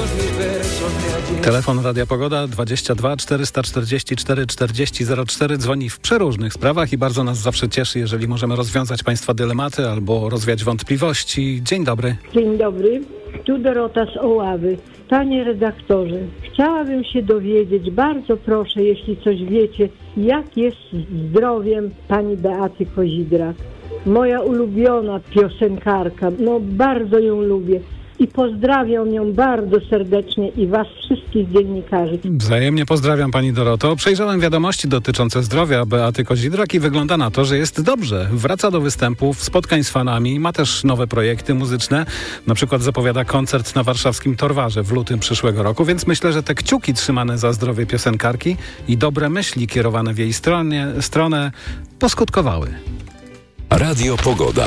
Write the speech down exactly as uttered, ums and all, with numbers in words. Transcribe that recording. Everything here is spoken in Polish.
Telefon Radia Pogoda dwadzieścia dwa czterysta czterdzieści cztery czterdzieści zero cztery dzwoni w przeróżnych sprawach i bardzo nas zawsze cieszy, jeżeli możemy rozwiązać Państwa dylematy albo rozwiać wątpliwości. Dzień dobry. Dzień dobry, tu Dorota z Oławy. Panie redaktorze, chciałabym się dowiedzieć, bardzo proszę, jeśli coś wiecie, jak jest z zdrowiem pani Beaty Kozidrak. Moja ulubiona piosenkarka, no bardzo ją lubię. I pozdrawiam ją bardzo serdecznie i was wszystkich dziennikarzy. Wzajemnie pozdrawiam pani Doroto. Przejrzałem wiadomości dotyczące zdrowia Beaty Kozidrak i wygląda na to, że jest dobrze. Wraca do występów, spotkań z fanami, ma też nowe projekty muzyczne. Na przykład zapowiada koncert na warszawskim Torwarze w lutym przyszłego roku, więc myślę, że te kciuki trzymane za zdrowie piosenkarki i dobre myśli kierowane w jej stronie, stronę poskutkowały. Radio Pogoda.